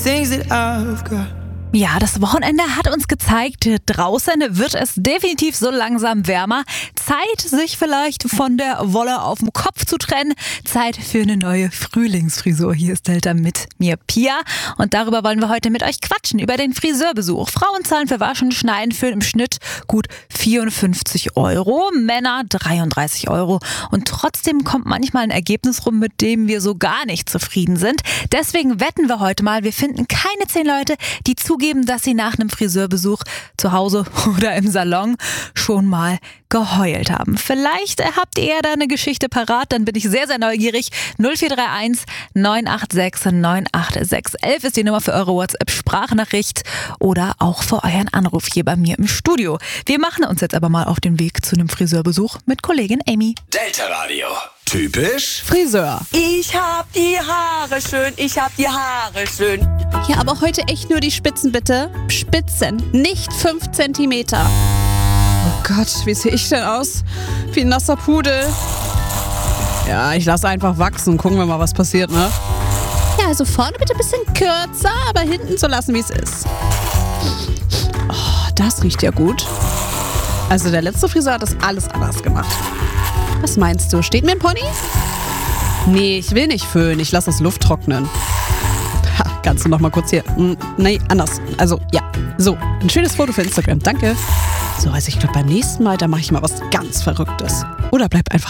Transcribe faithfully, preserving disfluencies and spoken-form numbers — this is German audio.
things that I've got. Ja, das Wochenende hat uns gezeigt, draußen wird es definitiv so langsam wärmer. Zeit, sich vielleicht von der Wolle auf dem Kopf zu trennen. Zeit für eine neue Frühlingsfrisur. Hier ist Delta mit mir, Pia. Und darüber wollen wir heute mit euch quatschen, über den Friseurbesuch. Frauen zahlen für Waschen und Schneiden für im Schnitt gut vierundfünfzig Euro, Männer dreiunddreißig Euro. Und trotzdem kommt manchmal ein Ergebnis rum, mit dem wir so gar nicht zufrieden sind. Deswegen wetten wir heute mal, wir finden keine zehn Leute, die zugeben, dass sie nach einem Friseurbesuch zu Hause oder im Salon schon mal geheult haben. Vielleicht habt ihr da eine Geschichte parat, dann bin ich sehr, sehr neugierig. null vier drei eins neun acht sechs neun acht sechs eins ist die Nummer für eure WhatsApp-Sprachnachricht oder auch für euren Anruf hier bei mir im Studio. Wir machen uns jetzt aber mal auf den Weg zu einem Friseurbesuch mit Kollegin Amy. Delta Radio. Typisch Friseur. Ich hab die Haare schön, ich hab die Haare schön. Ja, aber heute echt nur die Spitzen bitte. Spitzen, nicht fünf Zentimeter. Oh Gott, wie sehe ich denn aus? Wie ein nasser Pudel. Ja, ich lasse einfach wachsen. Gucken wir mal, was passiert, ne? Ja, also vorne bitte ein bisschen kürzer, aber hinten so lassen, wie es ist. Oh, das riecht ja gut. Also der letzte Friseur hat das alles anders gemacht. Was meinst du? Steht mir ein Pony? Nee, ich will nicht föhnen. Ich lasse das Luft trocknen. Ha, kannst du noch mal kurz hier... Hm, nee, anders. Also, ja. So, ein schönes Foto für Instagram. Danke. So, also ich glaube, beim nächsten Mal, da mache ich mal was ganz Verrücktes. Oder bleib einfach